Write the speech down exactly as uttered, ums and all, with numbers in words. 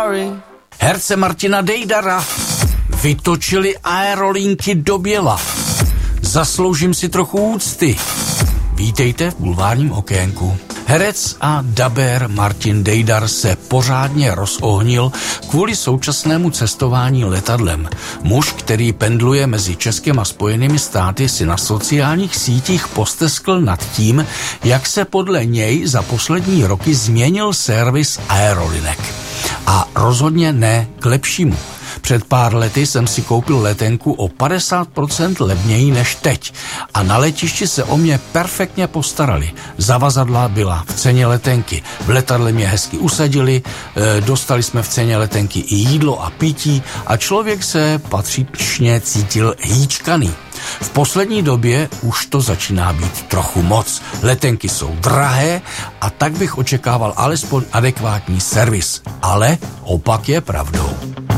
sorry. Herce Martina Dejdara vytočili aerolinky do běla. Zasloužím si trochu úcty. Vítejte v bulvárním okénku. Herec a dabér Martin Dejdar se pořádně rozohnil kvůli současnému cestování letadlem. Muž, který pendluje mezi Českem a Spojenými státy, si na sociálních sítích posteskl nad tím, jak se podle něj za poslední roky změnil servis aerolinek. A rozhodně ne k lepšímu. Před pár lety jsem si koupil letenku o padesát procent levněji než teď a na letišti se o mě perfektně postarali. Zavazadla byla v ceně letenky, v letadle mě hezky usadili, dostali jsme v ceně letenky i jídlo a pití a člověk se patřičně cítil hýčkaný. V poslední době už to začíná být trochu moc. Letenky jsou drahé a tak bych očekával alespoň adekvátní servis. Ale opak je pravdou.